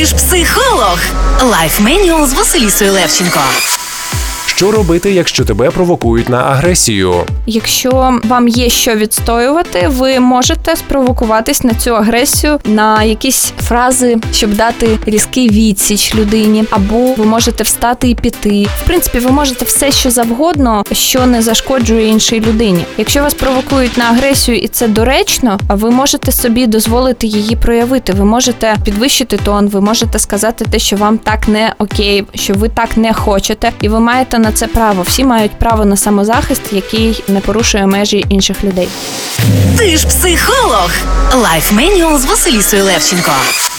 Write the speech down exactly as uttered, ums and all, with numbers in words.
ж психолог. Лайф Менюал з Василісою Левченко. Що робити, якщо тебе провокують на агресію? Якщо вам є що відстоювати, ви можете спровокуватись на цю агресію, на якісь фрази, щоб дати різкий відсіч людині, або ви можете встати і піти. В принципі, ви можете все, що завгодно, що не зашкоджує іншій людині. Якщо вас провокують на агресію і це доречно, ви можете собі дозволити її проявити. Ви можете підвищити тон, ви можете сказати те, що вам так не окей, що ви так не хочете, і ви маєте на це право. Всі мають право на самозахист, який не порушує межі інших людей. Ти ж психолог. Лайф Менюал з Василісою Левченко.